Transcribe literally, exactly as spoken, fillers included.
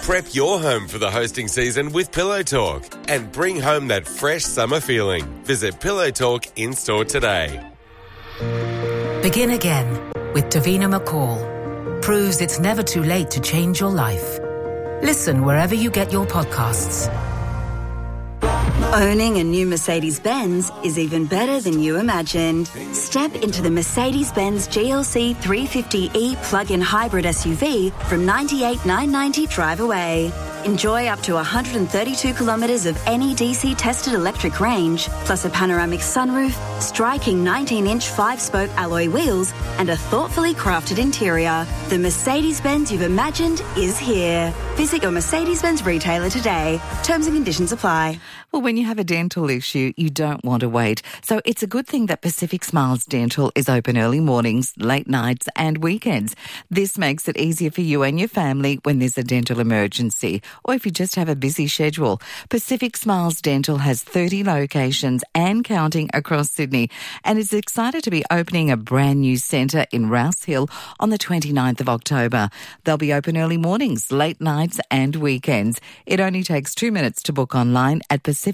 Prep your home for the hosting season with Pillow Talk and bring home that fresh summer feeling. Visit Pillow Talk in-store today. Begin again with Davina McCall. Proves it's never too late to change your life. Listen wherever you get your podcasts. Owning a new Mercedes-Benz is even better than you imagined. Step into the Mercedes-Benz G L C three fifty E plug-in hybrid S U V from ninety-eight thousand nine hundred ninety dollars drive away. Enjoy up to one hundred thirty-two kilometres of N E D C-tested electric range, plus a panoramic sunroof, striking nineteen-inch five-spoke alloy wheels, and a thoughtfully crafted interior. The Mercedes-Benz you've imagined is here. Visit your Mercedes-Benz retailer today. Terms and conditions apply. Well, when you have a dental issue, you don't want to wait. So it's a good thing that Pacific Smiles Dental is open early mornings, late nights and weekends. This makes it easier for you and your family when there's a dental emergency or if you just have a busy schedule. Pacific Smiles Dental has thirty locations and counting across Sydney and is excited to be opening a brand new centre in Rouse Hill on the twenty-ninth of October. They'll be open early mornings, late nights and weekends. It only takes two minutes to book online at pacific